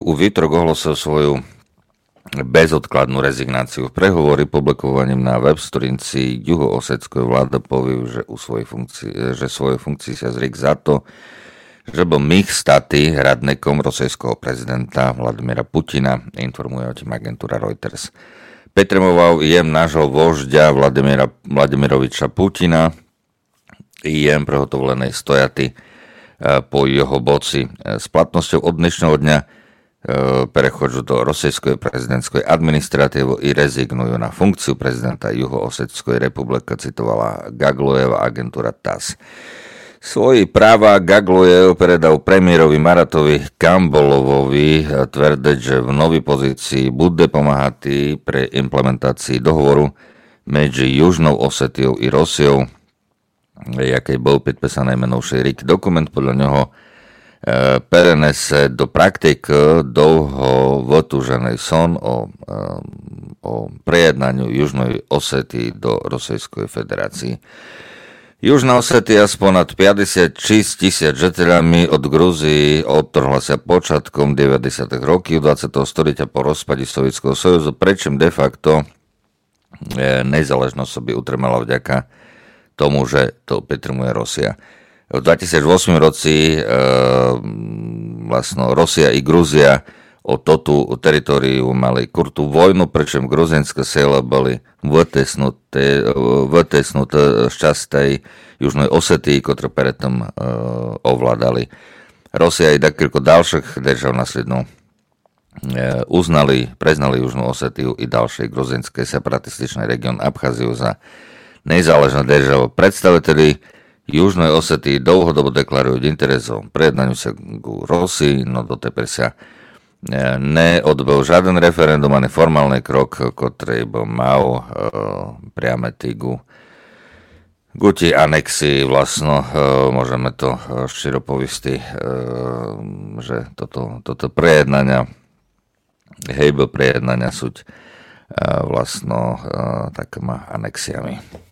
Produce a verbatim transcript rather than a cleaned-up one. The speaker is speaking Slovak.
u výtorok ohlasil svoju bezodkladnú rezignáciu. V prehovori publikovaním na web stránci juhoosetskej vláda povie, že, u svojej funkcii, že svojej funkcii sa zriek za to, že bol mých staty radnekom rosejského prezidenta Vladimira Putina, informuje o tým agentúra Reuters. Petremoval jem nášho vožďa Vladimira, Vladimiroviča Putina, jem prehotovolenej stojaty po jeho boci. S platnosťou od dnešného dňa prechodžu do rosejskej prezidentskej administratívy i rezignujú na funkciu prezidenta Juhoosetskej republiky, citovala Gaglojeva agentúra TASS. Svoji práva Gaglojev predal premiérovi Maratovi Kambolovovi tvrdeť, že v novej pozícii bude pomáhať pre implementácii dohovoru medzi Južnou Osetiou i Rosiou, jaký bol podpísaný menovší R I C. Dokument podľa neho prenese do praktik dlho vytúžený son o, o prejednaniu Južnej Osetii do Rosejskej federácii. Južná Osetia s ponad päťdesiatšesť tisíc žiteľami od Gruzii odtrhla sa počiatkom deväťdesiatych rokov dvadsiateho storočia po rozpade Sovietskeho sojuzu, pričom de facto nezáležnosť by utrmala vďaka tomu, že to petrmuje Rusia. V dvetisícosem roci e, vlastno Rusia i Gruzia o toto teritoriu mali kurtú vojnu, pričom gruzinské sela boli vytesnuté, vytesnuté z častej Južnej Osetii, ktoré predtým e, ovládali. Rusia i dakýko ďalších držav naslednú e, uznali, preznali Južnú Osetiu i ďalšej gruzinskej separatističnej región Abcháziu za nezáležnú državu. Predstaviteľi Južnej Osetii dlhodobo deklarujú interesov prejednaniu sa ku Rusii, no doteper sa neodbol žiaden referendum ani formálny krok, ktorý by mal e, priame týgu guti anexii vlastno, e, môžeme to širo povisti, e, že toto, toto prejednania, hejbo prejednania sú e, vlastno e, takými anexiami.